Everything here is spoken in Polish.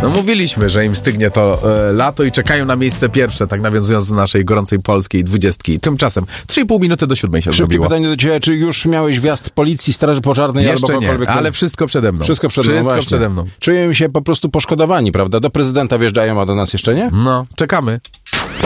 No mówiliśmy, że im stygnie to lato i czekają na miejsce pierwsze, tak nawiązując do naszej gorącej polskiej 20. Tymczasem 3,5 minuty do 7 się zrobiło. Pytanie do ciebie, czy już miałeś wjazd policji, straży pożarnej Jeszcze albo kogokolwiek? nie, ale wszystko przede mną. Wszystko przede mną. Czujemy się po prostu poszkodowani, prawda? Do prezydenta wjeżdżają, a do nas jeszcze nie? No, czekamy.